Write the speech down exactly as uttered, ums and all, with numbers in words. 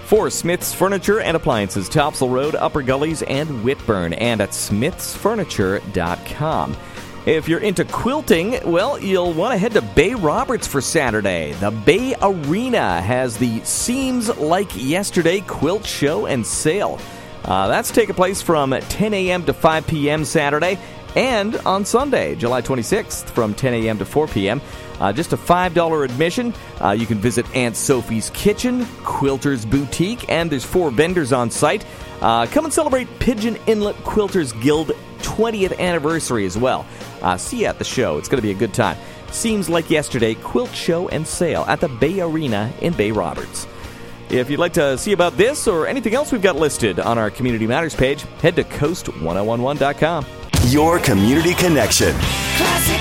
for Smith's Furniture and Appliances, Topsail Road, Upper Gullies, and Whitburn, and at smiths furniture dot com. If you're into quilting, well, you'll want to head to Bay Roberts for Saturday. The Bay Arena has the Seems Like Yesterday Quilt Show and Sale. Uh, that's taking place from ten a.m. to five p.m. Saturday, and on Sunday, July twenty-sixth, from ten a.m. to four p.m. Uh, just a five dollars admission. Uh, you can visit Aunt Sophie's Kitchen, Quilter's Boutique, and there's four vendors on site. Uh, come and celebrate Pigeon Inlet Quilters Guild twentieth anniversary as well. Uh, see you at the show. It's going to be a good time. Seems Like Yesterday Quilt Show and Sale at the Bay Arena in Bay Roberts. If you'd like to see about this or anything else we've got listed on our Community Matters page, head to coast ten eleven dot com. Your community connection.